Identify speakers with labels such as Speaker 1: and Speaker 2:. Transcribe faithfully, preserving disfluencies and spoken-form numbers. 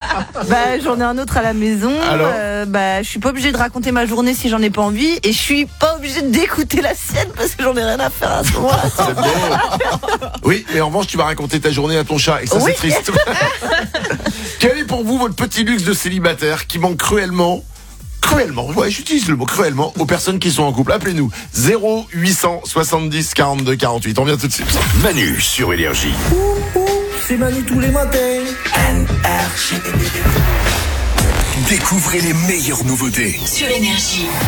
Speaker 1: Bah, j'en ai un autre à la maison.
Speaker 2: Alors
Speaker 1: euh, bah, je suis pas obligée de raconter ma journée si j'en ai pas envie, et je suis pas obligée d'écouter la sienne parce que j'en ai rien à faire à ce moment-là.
Speaker 2: C'est beau. Oui, mais en revanche, tu vas raconter ta journée à ton chat, et ça,
Speaker 1: Oui.
Speaker 2: c'est triste. Quel est pour vous votre petit luxe de célibataire qui manque cruellement Cruellement, ouais, j'utilise le mot cruellement aux personnes qui sont en couple. Appelez-nous zéro huit cent soixante-dix quarante-deux quarante-huit. On vient tout de suite.
Speaker 3: Manu sur Énergie.
Speaker 4: C'est Manu tous les matins.
Speaker 3: Découvrez les meilleures nouveautés.
Speaker 5: Sur Énergie.